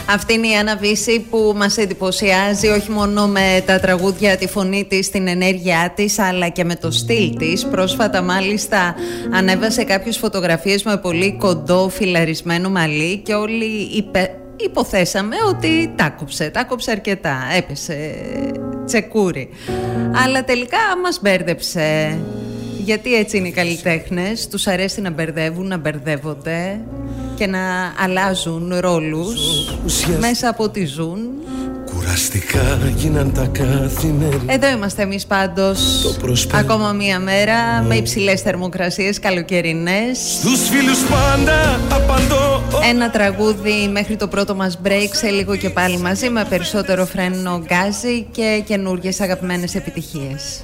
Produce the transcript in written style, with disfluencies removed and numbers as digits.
Αυτή είναι η Άννα Βύση που μας εντυπωσιάζει όχι μόνο με τα τραγούδια, τη φωνή της, την ενέργειά της, αλλά και με το στυλ της. Πρόσφατα μάλιστα ανέβασε κάποιες φωτογραφίες με πολύ κοντό φιλαρισμένο μαλλί και όλοι υποθέσαμε ότι τα κόψε αρκετά, έπεσε τσεκούρι. Αλλά τελικά μας μπέρδεψε. Γιατί έτσι είναι οι καλλιτέχνες, τους αρέσει να μπερδεύουν, να μπερδεύονται και να αλλάζουν ρόλους μέσα από ό,τι ζουν. Κουραστικά γίναν τα καθημερινά. Εδώ είμαστε εμείς πάντως, ακόμα μία μέρα με υψηλές θερμοκρασίες καλοκαιρινές. Στους φίλους πάντα απαντώ. Ένα τραγούδι μέχρι το πρώτο μας break, σε λίγο και πάλι μαζί με περισσότερο φρένο γκάζι και καινούργιες αγαπημένες επιτυχίες.